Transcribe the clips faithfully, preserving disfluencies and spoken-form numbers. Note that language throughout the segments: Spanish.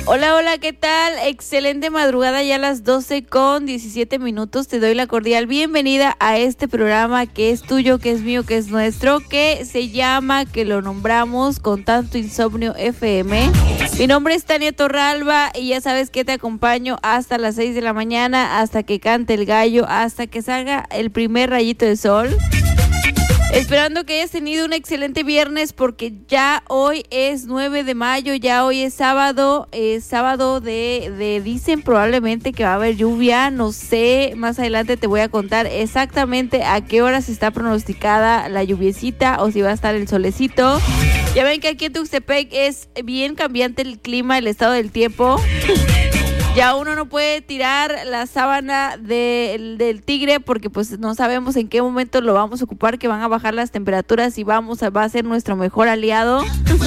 Hola, hola, ¿qué tal? Excelente madrugada, ya a las doce con diecisiete minutos. Te doy la cordial bienvenida a este programa que es tuyo, que es mío, que es nuestro, que se llama, que lo nombramos Con Tanto Insomnio F M. Mi nombre es Tania Torralba y ya sabes que te acompaño hasta las seis de la mañana, hasta que cante el gallo, hasta que salga el primer rayito de sol. Esperando que hayas tenido un excelente viernes, porque ya hoy es nueve de mayo, ya hoy es sábado, es sábado de, de, dicen probablemente que va a haber lluvia, no sé, más adelante te voy a contar exactamente a qué horas está pronosticada la lluviecita o si va a estar el solecito. Ya ven que aquí en Tuxtepec es bien cambiante el clima, el estado del tiempo. Ya uno no puede tirar la sábana de, del tigre porque pues no sabemos en qué momento lo vamos a ocupar, que van a bajar las temperaturas y vamos a, va a ser nuestro mejor aliado.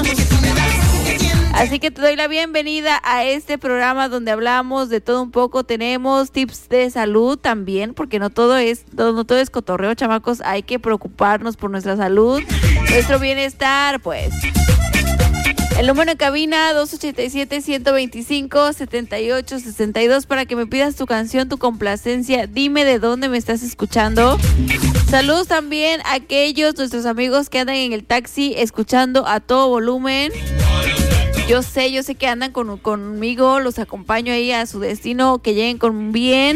Así que te doy la bienvenida a este programa donde hablamos de todo un poco. Tenemos tips de salud también, porque no todo es, no, no todo es cotorreo, chamacos. Hay que preocuparnos por nuestra salud, nuestro bienestar, pues. El número en cabina dos ochenta y siete, ciento veinticinco, setenta y ocho sesenta y dos para que me pidas tu canción, tu complacencia. Dime de dónde me estás escuchando. Saludos también a aquellos nuestros amigos que andan en el taxi escuchando a todo volumen. Yo sé, yo sé que andan con, conmigo, los acompaño ahí a su destino, que lleguen con bien.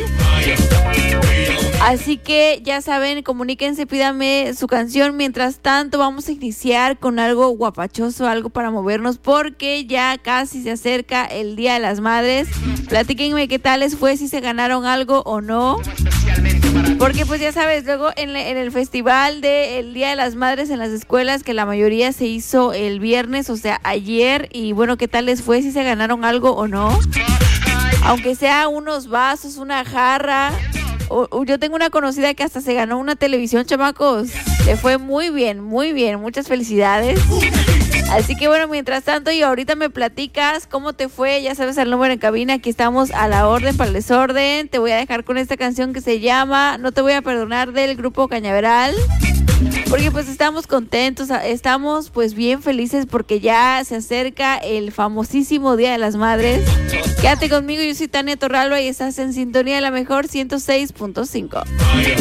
Así que ya saben, comuníquense, pídame su canción. Mientras tanto, vamos a iniciar con algo guapachoso, algo para movernos, porque ya casi se acerca el Día de las Madres. Platíquenme qué tal les fue, si se ganaron algo o no. Porque pues ya sabes, luego en, en el festival del Día de las Madres en las escuelas, que la mayoría se hizo el viernes, o sea, ayer, y bueno, ¿qué tal les fue, si se ganaron algo o no? Aunque sea unos vasos, una jarra. O, o yo tengo una conocida que hasta se ganó una televisión, chamacos. Le fue muy bien, muy bien, muchas felicidades. Así que bueno, mientras tanto, y ahorita me platicas cómo te fue, ya sabes el número en cabina, aquí estamos a la orden para el desorden. Te voy a dejar con esta canción que se llama No Te Voy a Perdonar, del grupo Cañaveral, porque pues estamos contentos, estamos pues bien felices porque ya se acerca el famosísimo Día de las Madres. Quédate conmigo, yo soy Tania Torralba y estás en sintonía de la mejor ciento seis punto cinco.